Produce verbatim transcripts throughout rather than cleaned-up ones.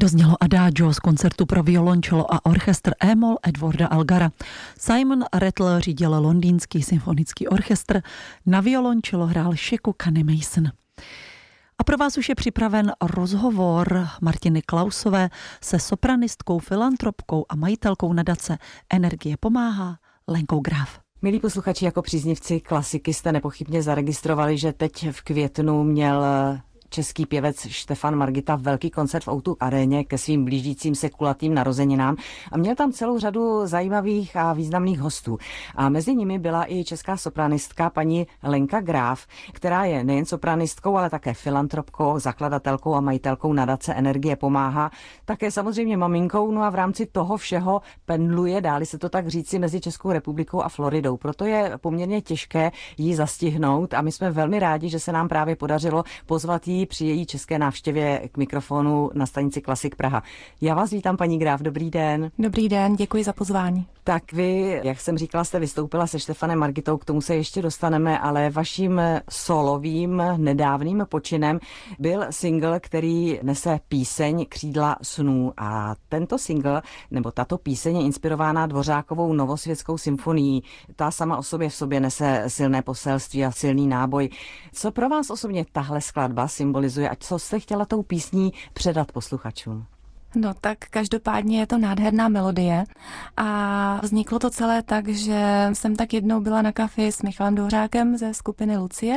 Doznělo Adagio z koncertu pro violončelo a orchestr E-moll Edwarda Elgara. Simon Rattle řídil londýnský symfonický orchestr, na violončelo hrál Sheku Kane Mason. A pro vás už je připraven rozhovor Martiny Klausové se sopranistkou, filantropkou a majitelkou nadace Energie pomáhá Lenkou Graf. Milí posluchači, jako příznivci klasiky jste nepochybně zaregistrovali, že teď v květnu měl český pěvec Štefan Margita velký koncert v ó dva aréně ke svým blížícím se kulatým narozeninám a měl tam celou řadu zajímavých a významných hostů. A mezi nimi byla i česká sopranistka paní Lenka Graf, která je nejen sopranistkou, ale také filantropkou, zakladatelkou a majitelkou nadace Energie pomáhá, také samozřejmě maminkou, no a v rámci toho všeho pendluje, dáli se to tak říci, mezi Českou republikou a Floridou. Proto je poměrně těžké ji zastihnout a my jsme velmi rádi, že se nám právě podařilo pozvat jí při její české návštěvě k mikrofonu na stanici Klasik Praha. Já vás vítám, paní Graf, dobrý den. Dobrý den, děkuji za pozvání. Tak vy, jak jsem říkala, jste vystoupila se Štefanem Margitou, k tomu se ještě dostaneme, ale vaším solovým nedávným počinem byl single, který nese píseň Křídla snů a tento single, nebo tato píseň je inspirována Dvořákovou Novosvětskou symfonií. Ta sama o sobě v sobě nese silné poselství a silný náboj. Co pro vás osobně tahle skladba symbolizuje a co jste chtěla tou písní předat posluchačům? No tak každopádně je to nádherná melodie a vzniklo to celé tak, že jsem tak jednou byla na kafi s Michalem Dvořákem ze skupiny Lucie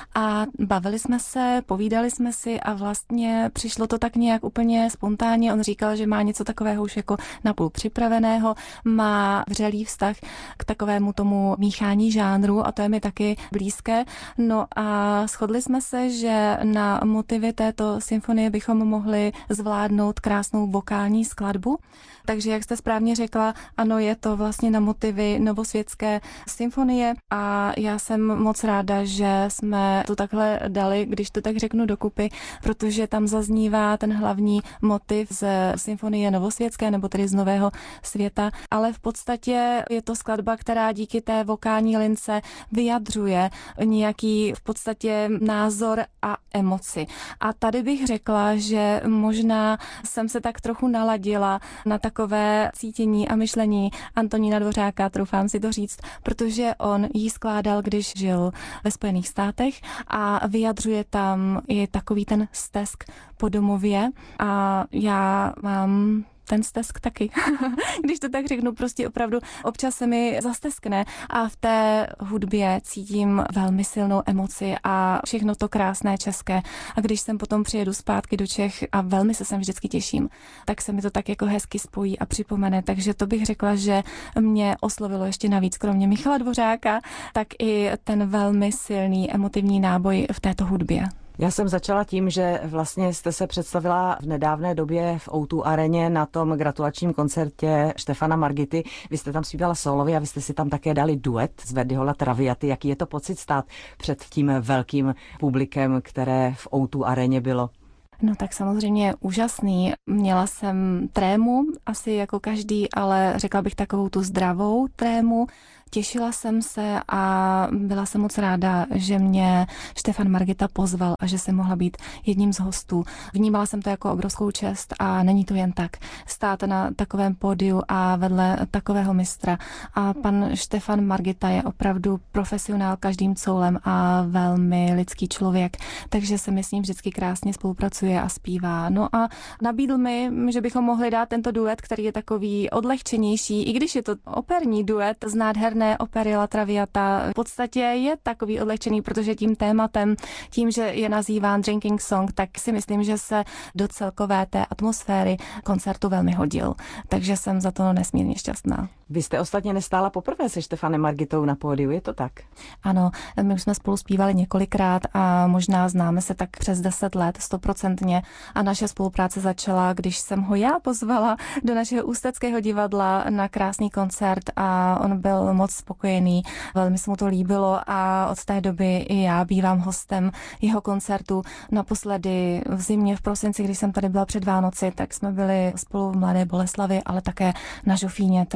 a bavili jsme se, povídali jsme si a vlastně přišlo to tak nějak úplně spontánně. On říkal, že má něco takového už jako napůl připraveného, má vřelý vztah k takovému tomu míchání žánru a to je mi taky blízké. No a shodli jsme se, že na motivy této symfonie bychom mohli zvládnout krásnou vokální skladbu. Takže, jak jste správně řekla, ano, je to vlastně na motivy Novosvětské symfonie a já jsem moc ráda, že jsme to takhle dali, když to tak řeknu, dokupy, protože tam zaznívá ten hlavní motiv ze symfonie Novosvětské, nebo tedy z Nového světa, ale v podstatě je to skladba, která díky té vokální lince vyjadřuje nějaký v podstatě názor a emoci. A tady bych řekla, že možná jsem se tak trochu naladila na takové cítění a myšlení Antonína Dvořáka, troufám si to říct, protože on ji skládal, když žil ve Spojených státech a vyjadřuje tam i takový ten stesk po domově a já mám ten stesk taky. Když to tak řeknu, prostě opravdu občas se mi zasteskne a v té hudbě cítím velmi silnou emoci a všechno to krásné české. A když jsem potom přijedu zpátky do Čech a velmi se sem vždycky těším, tak se mi to tak jako hezky spojí a připomene. Takže to bych řekla, že mě oslovilo ještě navíc, kromě Michala Dvořáka, tak i ten velmi silný emotivní náboj v této hudbě. Já jsem začala tím, že vlastně jste se představila v nedávné době v ó dva aréně na tom gratulačním koncertě Štefana Margity. Vy jste tam zpívala solově a vy jste si tam také dali duet z Verdiho La Traviaty. Jaký je to pocit stát před tím velkým publikem, které v ó dva aréně bylo? No tak samozřejmě úžasný. Měla jsem trému, asi jako každý, ale řekla bych takovou tu zdravou trému. Těšila jsem se a byla jsem moc ráda, že mě Štefan Margita pozval a že jsem mohla být jedním z hostů. Vnímala jsem to jako obrovskou čest a není to jen tak stát na takovém pódiu a vedle takového mistra. A pan Štefan Margita je opravdu profesionál každým coulem a velmi lidský člověk, takže se mi s ním vždycky krásně spolupracuje a zpívá. No a nabídl mi, že bychom mohli dát tento duet, který je takový odlehčenější, i když je to operní duet z nádherné opery La Traviata. V podstatě je takový odlehčený, protože tím tématem, tím, že je nazýván Drinking Song, tak si myslím, že se do celkové té atmosféry koncertu velmi hodil. Takže jsem za to nesmírně šťastná. Vy jste ostatně nestála poprvé se Štefanem Margitou na pódiu, je to tak? Ano, my už jsme spolu zpívali několikrát a možná známe se tak přes deset let, stoprocentně. A naše spolupráce začala, když jsem ho já pozvala do našeho ústeckého divadla na krásný koncert a on byl moc spokojený, velmi se mu to líbilo a od té doby i já bývám hostem jeho koncertu. Naposledy v zimě, v prosinci, když jsem tady byla před Vánoci, tak jsme byli spolu v Mladé Boleslavi, ale také na Žofíně, takže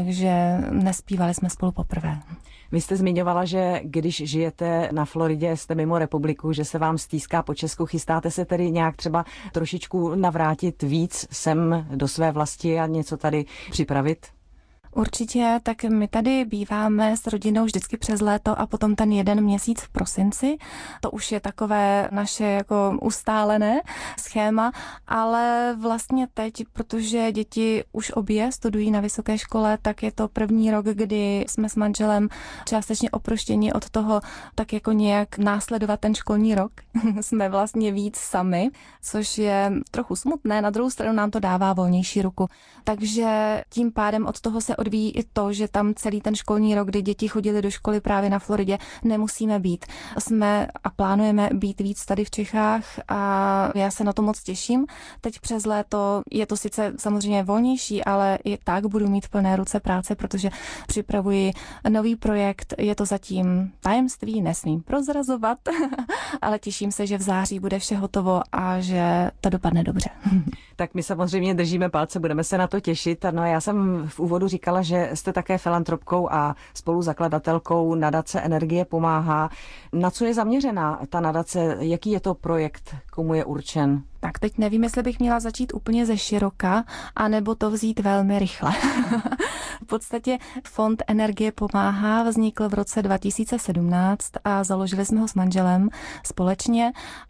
nespívali jsme spolu poprvé. Vy jste zmiňovala, že když žijete na Floridě, jste mimo republiku, že se vám stýská po Česku. Chystáte se tedy nějak třeba trošičku navrátit víc sem do své vlasti a něco tady připravit? Určitě, tak my tady býváme s rodinou vždycky přes léto a potom ten jeden měsíc v prosinci. To už je takové naše jako ustálené schéma, ale vlastně teď, protože děti už obě studují na vysoké škole, tak je to první rok, kdy jsme s manželem částečně oproštěni od toho tak jako nějak následovat ten školní rok. Jsme vlastně víc sami, což je trochu smutné, na druhou stranu nám to dává volnější ruku. Takže tím pádem od toho se odvíjí i to, že tam celý ten školní rok, kdy děti chodily do školy právě na Floridě, nemusíme být. Jsme a plánujeme být víc tady v Čechách a já se na to moc těším. Teď přes léto je to sice samozřejmě volnější, ale i tak budu mít plné ruce práce, protože připravuji nový projekt. Je to zatím tajemství, nesmím prozrazovat, ale těším se, že v září bude vše hotovo a že to dopadne dobře. Tak my samozřejmě držíme palce, budeme se na to těšit. No, já jsem v úvodu říkala, že jste také filantropkou a spoluzakladatelkou nadace Energie pomáhá. Na co je zaměřená ta nadace? Jaký je to projekt? Komu je určen? Tak teď nevím, jestli bych měla začít úplně ze široka, anebo to vzít velmi rychle. V podstatě fond Energie pomáhá vznikl v roce dva tisíce sedmnáct a založili jsme ho s manželem společně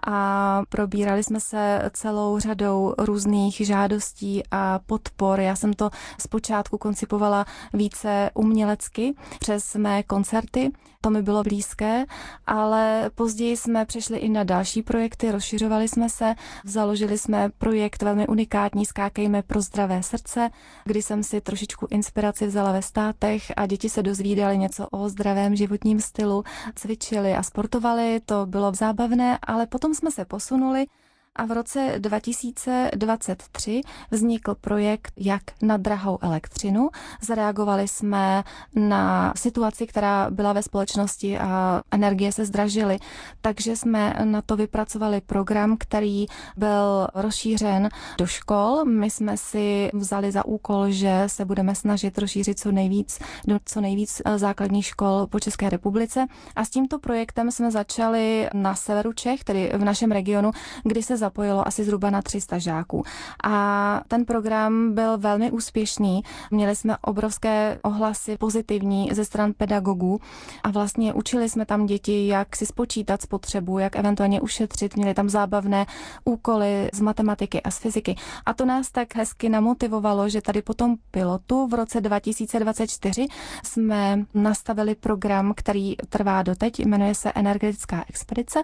a probírali jsme se celou řadou různých žádostí a podpor. Já jsem to zpočátku koncipovala více umělecky přes mé koncerty. To mi bylo blízké, ale později jsme přešli i na další projekty, rozšiřovali jsme se, založili jsme projekt velmi unikátní Skákejme pro zdravé srdce, kdy jsem si trošičku inspiraci vzala ve státech a děti se dozvídaly něco o zdravém životním stylu, cvičili a sportovali, to bylo zábavné, ale potom jsme se posunuli a v roce dva tisíce dvacet tři vznikl projekt Jak na drahou elektřinu. Zareagovali jsme na situaci, která byla ve společnosti a energie se zdražily. Takže jsme na to vypracovali program, který byl rozšířen do škol. My jsme si vzali za úkol, že se budeme snažit rozšířit co nejvíc, do co nejvíc základních škol po České republice. A s tímto projektem jsme začali na severu Čech, tedy v našem regionu, kdy se zapojilo asi zhruba na tři sta žáků. A ten program byl velmi úspěšný. Měli jsme obrovské ohlasy pozitivní ze stran pedagogů a vlastně učili jsme tam děti, jak si spočítat spotřebu, jak eventuálně ušetřit. Měli tam zábavné úkoly z matematiky a z fyziky. A to nás tak hezky namotivovalo, že tady po tom pilotu v roce dva tisíce dvacet čtyři jsme nastavili program, který trvá doteď, jmenuje se Energetická expedice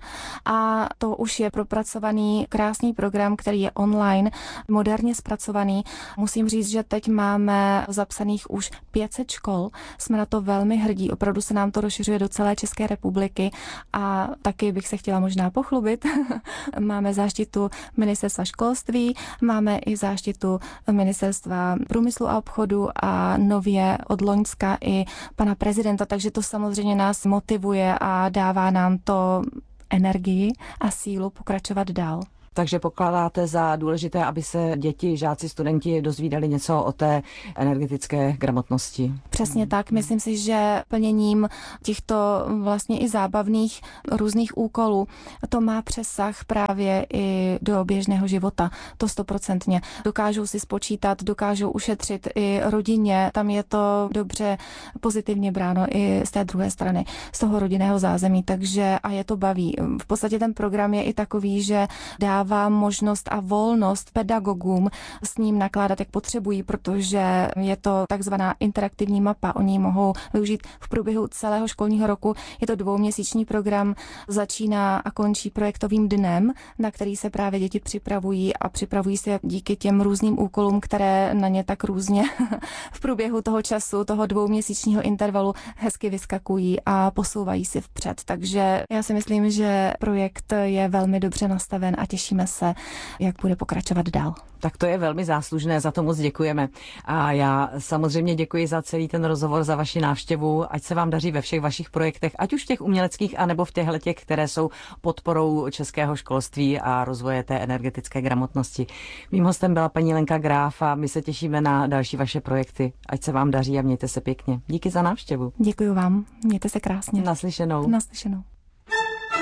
a to už je propracovaný krásný program, který je online, moderně zpracovaný. Musím říct, že teď máme zapsaných už pět set škol. Jsme na to velmi hrdí, opravdu se nám to rozšiřuje do celé České republiky a taky bych se chtěla možná pochlubit. Máme záštitu Ministerstva školství, máme i záštitu Ministerstva průmyslu a obchodu a nově od loňska i pana prezidenta, takže to samozřejmě nás motivuje a dává nám to energii a sílu pokračovat dál. Takže pokládáte za důležité, aby se děti, žáci, studenti dozvídali něco o té energetické gramotnosti. Přesně tak. Myslím si, že plněním těchto vlastně i zábavných různých úkolů to má přesah právě i do běžného života. To stoprocentně. Dokážou si spočítat, dokážou ušetřit i rodině. Tam je to dobře pozitivně bráno i z té druhé strany, z toho rodinného zázemí. Takže a je to baví. V podstatě ten program je i takový, že dává možnost a volnost pedagogům s ním nakládat, jak potřebují, protože je to takzvaná interaktivní mapa. Oni ji mohou využít v průběhu celého školního roku. Je to dvouměsíční program, začíná a končí projektovým dnem, na který se právě děti připravují a připravují se díky těm různým úkolům, které na ně tak různě v průběhu toho času, toho dvouměsíčního intervalu hezky vyskakují a posouvají si vpřed. Takže já si myslím, že projekt je velmi dobře nastaven a těší těšíme se, jak bude pokračovat dál. Tak to je velmi záslužné, za to moc děkujeme. A já samozřejmě děkuji za celý ten rozhovor, za vaši návštěvu, ať se vám daří ve všech vašich projektech, ať už v těch uměleckých, anebo v těchto těch, které jsou podporou českého školství a rozvoje té energetické gramotnosti. Mým hostem byla paní Lenka Gráf a my se těšíme na další vaše projekty. Ať se vám daří a mějte se pěkně. Díky za návštěvu. Děkuji vám, mějte se krásně. Naslyšenou. Naslyšenou.